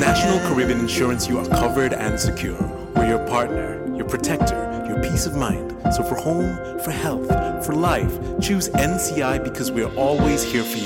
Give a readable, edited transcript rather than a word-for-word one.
National Caribbean Insurance, you are covered and secure. We're your partner, your protector, your peace of mind. So for home, for health, for life, choose NCI because we're always here for you.